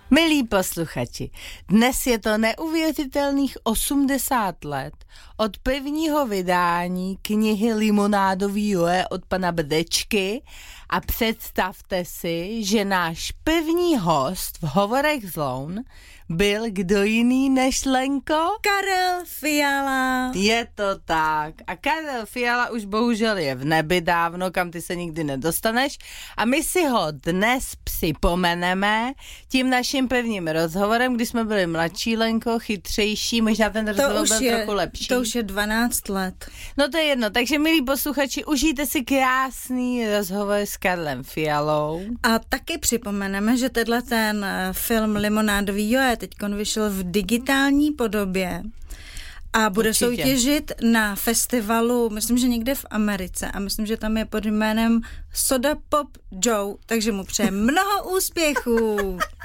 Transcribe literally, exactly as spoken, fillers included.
Milí posluchači, dnes je to neuvěřitelných osmdesát let od prvního vydání knihy Limonádový Joe od pana Brdečky a představte si, že náš první host v Hovorech z Loun byl kdo jiný než Lenko? Karel Fiala. Je to tak. A Karel Fiala už bohužel je v nebi dávno, kam ty se nikdy nedostaneš. A my si ho dnes připomeneme tím naším prvním rozhovorem, kdy jsme byli mladší, Lenko, chytřejší, možná ten rozhovor byl je, trochu lepší. To už je dvanáct let. No to je jedno, takže milí posluchači, užijte si krásný rozhovor s Karlem Fialou. A taky připomeneme, že tenhle ten film Limonádový Joe teďkon vyšel v digitální podobě a bude Určitě. soutěžit na festivalu, myslím, že někde v Americe a myslím, že tam je pod jménem Soda Pop Joe, takže mu přeje mnoho úspěchů.